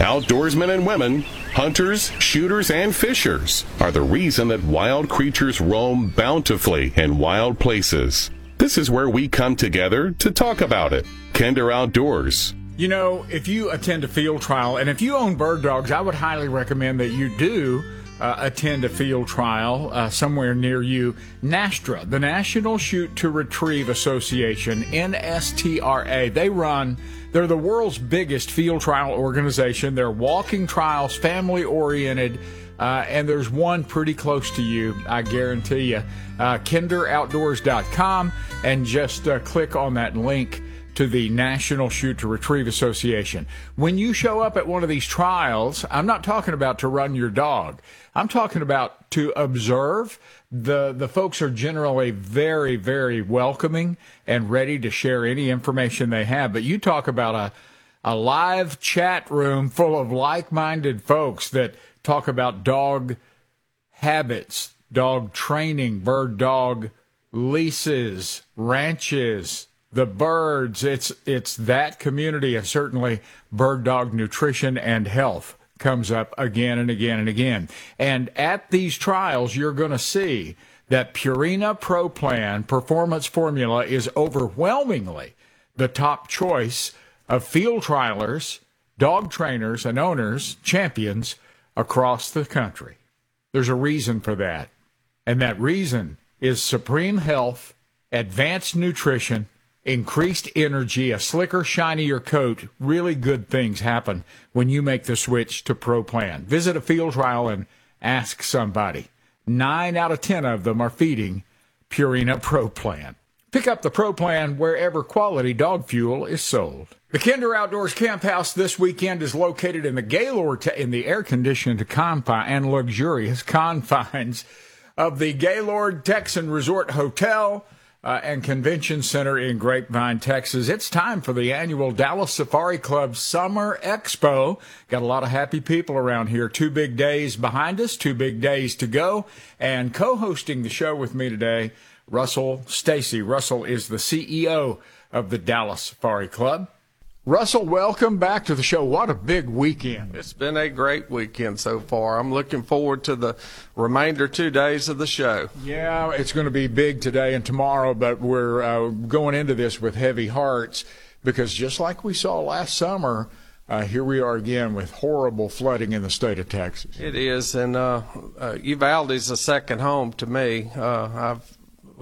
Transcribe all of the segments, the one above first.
Outdoorsmen and women, hunters, shooters, and fishers are the reason that wild creatures roam bountifully in wild places. This is where we come together to talk about it. Kinder Outdoors. You know, if you attend a field trial, and if you own bird dogs, I would highly recommend that you do attend a field trial somewhere near you. NASTRA, the National Shoot to Retrieve Association, NSTRA, they're the world's biggest field trial organization. They're walking trials, family-oriented, and there's one pretty close to you, I guarantee you. KinderOutdoors.com, and just click on that link to the National Shoot to Retrieve Association. When you show up at one of these trials, I'm not talking about to run your dog. I'm talking about to observe. The folks are generally very, very welcoming and ready to share any information they have. But you talk about a live chat room full of like-minded folks that talk about dog habits, dog training, bird dog leases, ranches, the birds. It's that community, and certainly bird dog nutrition and health comes up again and again and again. And at these trials, you're going to see that Purina Pro Plan Performance Formula is overwhelmingly the top choice of field trialers, dog trainers, and owners, champions across the country. There's a reason for that. And that reason is supreme health, advanced nutrition, increased energy, a slicker, shinier coat. Really good things happen when you make the switch to Pro Plan. Visit a field trial and ask somebody. 9 out of 10 of them are feeding Purina Pro Plan. Pick up the Pro Plan wherever quality dog fuel is sold. The Kinder Outdoors Camp House this weekend is located in the Gaylord, in the air-conditioned and luxurious confines of the Gaylord Texan Resort Hotel and Convention Center in Grapevine, Texas. It's time for the annual Dallas Safari Club Summer Expo. Got a lot of happy people around here. 2 big days behind us, 2 big days to go. And co-hosting the show with me today, Russell Stacy. Russell is the CEO of the Dallas Safari Club. Russell, welcome back to the show. What a big weekend. It's been a great weekend so far. I'm looking forward to the remainder 2 days of the show. Yeah, it's going to be big today and tomorrow, but we're going into this with heavy hearts because just like we saw last summer, here we are again with horrible flooding in the state of Texas. It is, and Uvalde is a second home to me. I've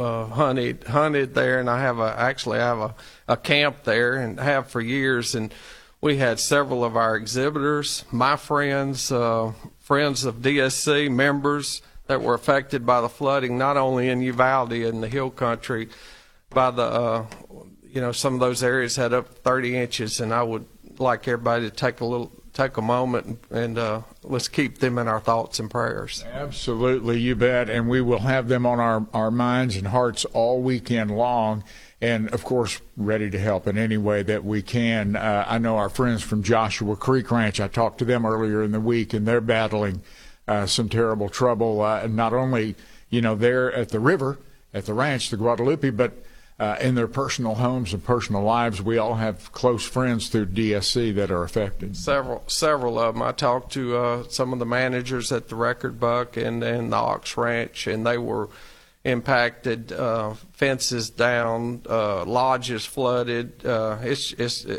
hunted there, and I have a camp there and have for years, and we had several of our exhibitors, my friends, friends of DSC members that were affected by the flooding, not only in Uvalde and the hill country, by the some of those areas had up 30 inches, and I would like everybody to take a moment and let's keep them in our thoughts and prayers. Absolutely, you bet. And we will have them on our minds and hearts all weekend long. And, of course, ready to help in any way that we can. I know our friends from Joshua Creek Ranch, I talked to them earlier in the week, and they're battling some terrible trouble, not only, there at the river, at the ranch, the Guadalupe, but in their personal homes and personal lives. We all have close friends through DSC that are affected. Several of them. I talked to some of the managers at the Record Buck and the Ox Ranch, and they were impacted, fences down, lodges flooded. It's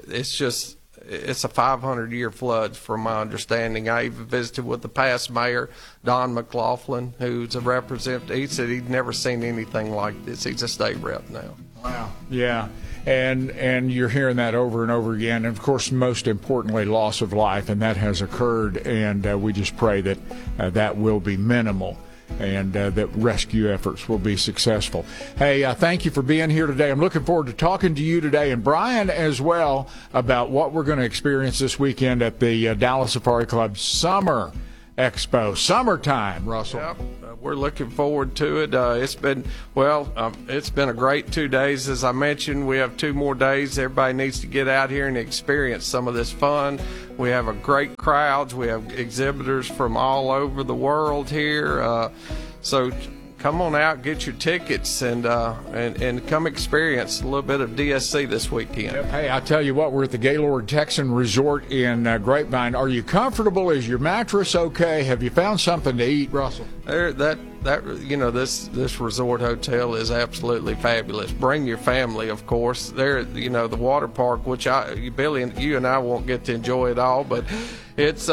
a 500-year flood from my understanding. I even visited with the past mayor, Don McLaughlin, who's a representative. He said he'd never seen anything like this. He's a state rep now. Wow. Yeah. And you're hearing that over and over again. And, of course, most importantly, loss of life, and that has occurred. And we just pray that that will be minimal and that rescue efforts will be successful. Hey, thank you for being here today. I'm looking forward to talking to you today, and Brian as well, about what we're going to experience this weekend at the Dallas Safari Club Summer Expo. Summertime, Russell. Yep. We're looking forward to it. It's been a great 2 days. As I mentioned, we have 2 more days. Everybody needs to get out here and experience some of this fun. We have a great crowds. We have exhibitors from all over the world here. So come on out, get your tickets, and come experience a little bit of DSC this weekend. Hey, I tell you what, we're at the Gaylord Texan Resort in Grapevine. Are you comfortable? Is your mattress okay? Have you found something to eat, Russell? This resort hotel is absolutely fabulous. Bring your family, of course. There, the water park, which Billy and you and I won't get to enjoy it all, but this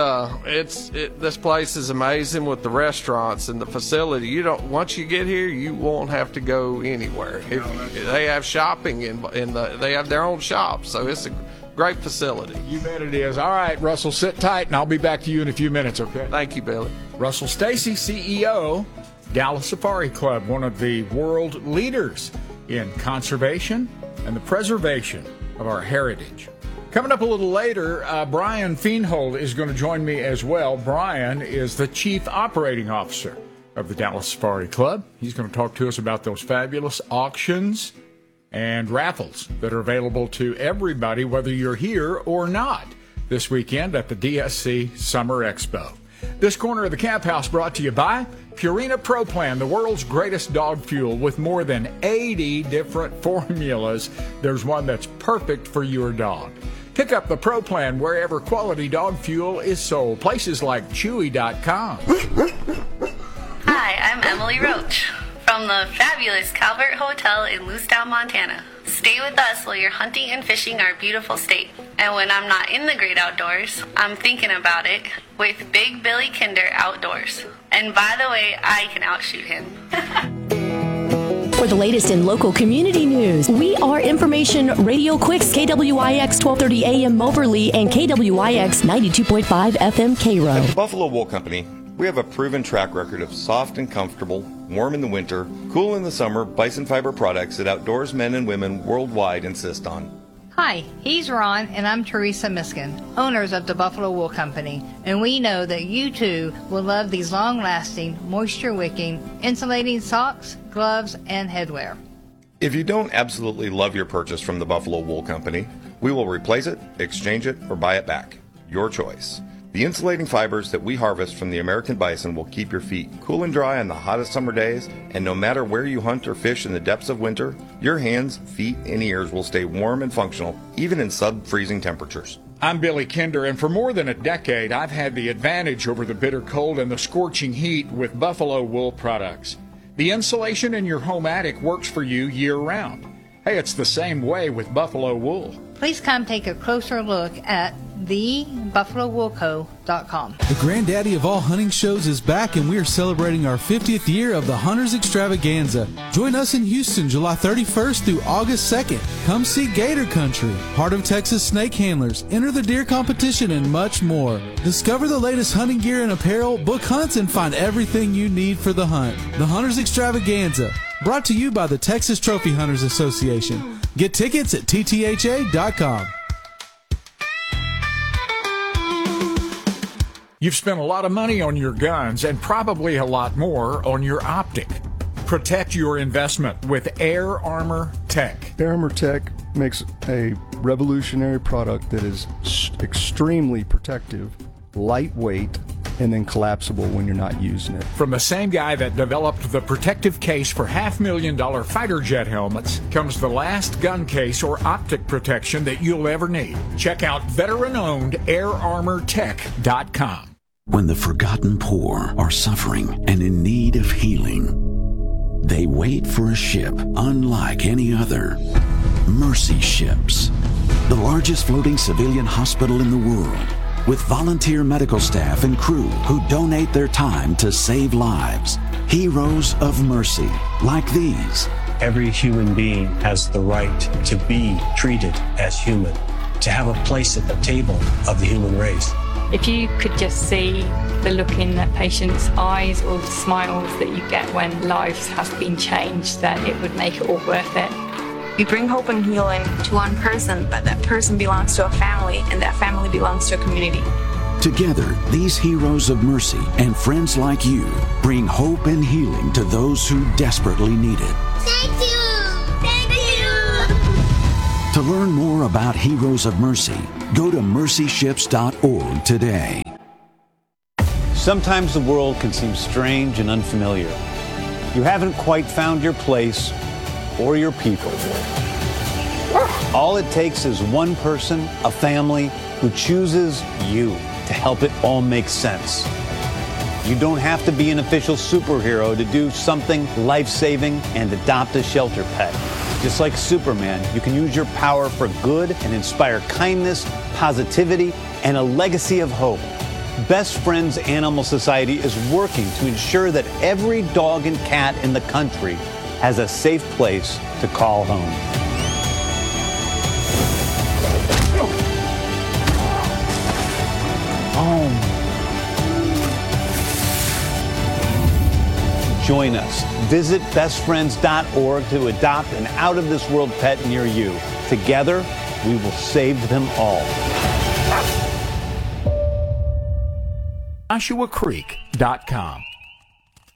place is amazing with the restaurants and the facility. Once you get here, you won't have to go anywhere. They have shopping they have their own shops, so it's a great facility. You bet it is. All right, Russell, sit tight, and I'll be back to you in a few minutes, okay? Thank you, Billy. Russell Stacy, CEO, Dallas Safari Club, one of the world leaders in conservation and the preservation of our heritage. Coming up a little later, Brian Feenhold is going to join me as well. Brian is the Chief Operating Officer of the Dallas Safari Club. He's going to talk to us about those fabulous auctions and raffles that are available to everybody, whether you're here or not, this weekend at the DSC Summer Expo. This corner of the Camp House brought to you by Purina Pro Plan, the world's greatest dog fuel with more than 80 different formulas. There's one that's perfect for your dog. Pick up the Pro Plan wherever quality dog fuel is sold. Places like Chewy.com. Hi, I'm Emily Roach from the fabulous Calvert Hotel in Lewistown, Montana. Stay with us while you're hunting and fishing our beautiful state. And when I'm not in the great outdoors, I'm thinking about it with Big Billy Kinder Outdoors. And by the way, I can outshoot him. For the latest in local community news, we are Information Radio Quicks, KWIX 1230 AM Moberly and KWIX 92.5 FM Cairo. At the Buffalo Wool Company, we have a proven track record of soft and comfortable, warm in the winter, cool in the summer, bison fiber products that outdoors men and women worldwide insist on. Hi, he's Ron, and I'm Teresa Miskin, owners of the Buffalo Wool Company, and we know that you too will love these long-lasting, moisture-wicking, insulating socks, gloves, and headwear. If you don't absolutely love your purchase from the Buffalo Wool Company, we will replace it, exchange it, or buy it back. Your choice. The insulating fibers that we harvest from the American bison will keep your feet cool and dry on the hottest summer days, and no matter where you hunt or fish in the depths of winter, your hands, feet, and ears will stay warm and functional, even in sub-freezing temperatures. I'm Billy Kinder, and for more than a decade, I've had the advantage over the bitter cold and the scorching heat with Buffalo Wool products. The insulation in your home attic works for you year-round. Hey, it's the same way with Buffalo Wool. Please come take a closer look at thebuffalowoolco.com. The granddaddy of all hunting shows is back, and we are celebrating our 50th year of the Hunters Extravaganza. Join us in Houston July 31st through August 2nd. Come see Gator Country, Heart of Texas Snake Handlers, enter the deer competition, and much more. Discover the latest hunting gear and apparel, book hunts, and find everything you need for the hunt. The Hunters Extravaganza, brought to you by the Texas Trophy Hunters Association. Get tickets at ttha.com. You've spent a lot of money on your guns and probably a lot more on your optic. Protect your investment with Air Armor Tech. Air Armor Tech makes a revolutionary product that is extremely protective, lightweight, and then collapsible when you're not using it. From the same guy that developed the protective case for $500,000 fighter jet helmets comes the last gun case or optic protection that you'll ever need. Check out veteran-owned airarmortech.com. When the forgotten poor are suffering and in need of healing, they wait for a ship unlike any other. Mercy Ships, the largest floating civilian hospital in the world, with volunteer medical staff and crew who donate their time to save lives. Heroes of mercy, like these. Every human being has the right to be treated as human, to have a place at the table of the human race. If you could just see the look in that patient's eyes or the smiles that you get when lives have been changed, then it would make it all worth it. We bring hope and healing to one person, but that person belongs to a family, and that family belongs to a community. Together, these heroes of mercy and friends like you bring hope and healing to those who desperately need it. Thank you! Thank you! To learn more about Heroes of Mercy, go to mercyships.org today. Sometimes the world can seem strange and unfamiliar. you haven't quite found your place or your people. All it takes is one person, a family, who chooses you to help it all make sense. You don't have to be an official superhero to do something life-saving and adopt a shelter pet. Just like Superman, you can use your power for good and inspire kindness, positivity, and a legacy of hope. Best Friends Animal Society is working to ensure that every dog and cat in the country has a safe place to call home. Join us. Visit bestfriends.org to adopt an out-of-this-world pet near you. Together, we will save them all. JoshuaCreek.com.